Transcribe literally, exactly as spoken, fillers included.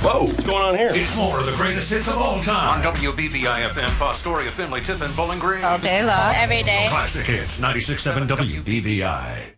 Whoa, what's going on here? It's more of the greatest hits of all time. On W B V I F M, Fostoria, Findlay, Tiffin, Bowling Green. All day long. Every day. Classic Hits, ninety-six point seven W B V I.